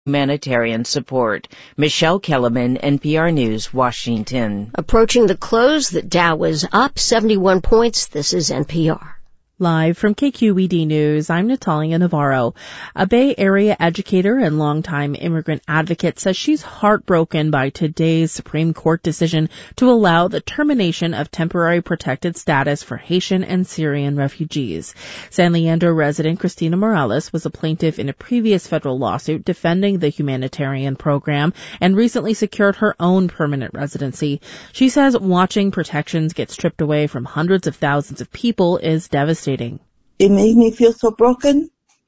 humanitarian support. Michelle Kellerman, NPR News, Washington. Approaching the close, the Dow was up 71 points. This is NPR. Live from KQED News, I'm Natalia Navarro. A Bay Area educator and longtime immigrant advocate says she's heartbroken by today's Supreme Court decision to allow the termination of temporary protected status for Haitian and Syrian refugees. San Leandro resident Cristina Morales was a plaintiff in a previous federal lawsuit defending the humanitarian program and recently secured her own permanent residency. She says watching protections get stripped away from hundreds of thousands of people is devastating. It made me feel so broken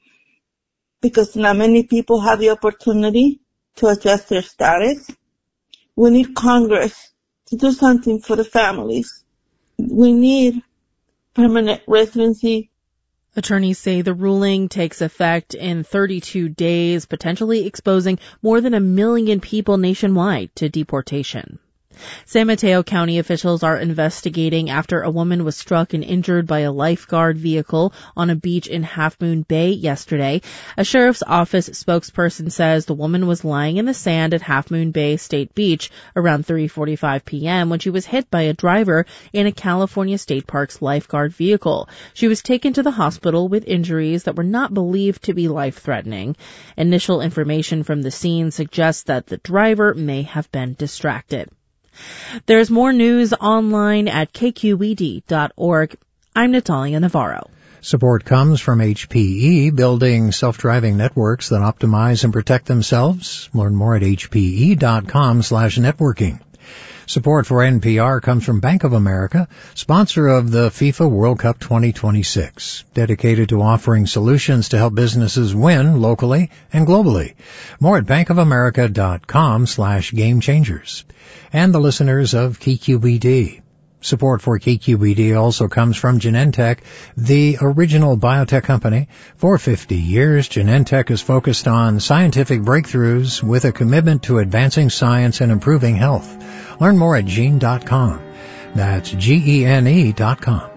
because not many people have the opportunity to adjust their status. We need Congress to do something for the families. We need permanent residency. Attorneys say the ruling takes effect in 32 days, potentially exposing more than 1 million people nationwide to deportation. San Mateo County officials are investigating after a woman was struck and injured by a lifeguard vehicle on a beach in Half Moon Bay yesterday. A sheriff's office spokesperson says the woman was lying in the sand at Half Moon Bay State Beach around 3:45 p.m. when she was hit by a driver in a California State Parks lifeguard vehicle. She was taken to the hospital with injuries that were not believed to be life-threatening. Initial information from the scene suggests that the driver may have been distracted. There's more news online at kqed.org. I'm Natalia Navarro. Support comes from HPE, building self-driving networks that optimize and protect themselves. Learn more at hpe.com/networking. Support for NPR comes from Bank of America, sponsor of the FIFA World Cup 2026, dedicated to offering solutions to help businesses win locally and globally. More at bankofamerica.com/gamechangers. And the listeners of KQED. Support for KQED also comes from Genentech, the original biotech company. For 50 years, Genentech has focused on scientific breakthroughs with a commitment to advancing science and improving health. Learn more at gene.com. That's GENE.com.